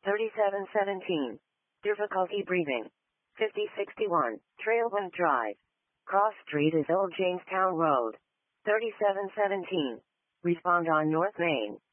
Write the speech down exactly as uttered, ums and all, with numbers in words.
thirty-seven seventeen. Difficulty breathing. fifty sixty-one. Trailwind Drive. Cross Street is Old Jamestown Road. thirty-seven seventeen. Respond on North Main.